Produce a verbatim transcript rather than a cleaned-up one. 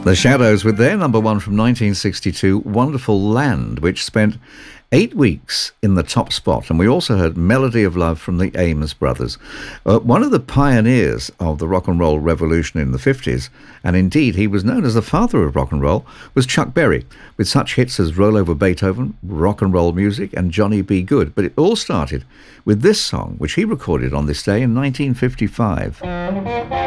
The Shadows with their number one from nineteen sixty-two, Wonderful Land, which spent eight weeks in the top spot. And we also heard Melody of Love from the Ames Brothers. Uh, one of the pioneers of the rock and roll revolution in the fifties, and indeed he was known as the father of rock and roll, was Chuck Berry, with such hits as Roll Over Beethoven, Rock and Roll Music, and Johnny B. Good. But it all started with this song, which he recorded on this day in nineteen fifty-five.